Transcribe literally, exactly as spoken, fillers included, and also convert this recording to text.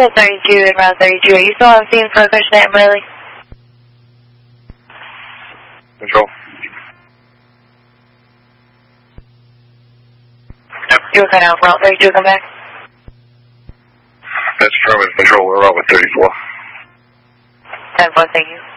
Control thirty-two and Route thirty-two. Are you still on scene for Cushnet and Bradley? Control. Yep. You were cut out. Route thirty-two, come back. That's affirmative. Control, we're out with thirty-four. ten four, thank you.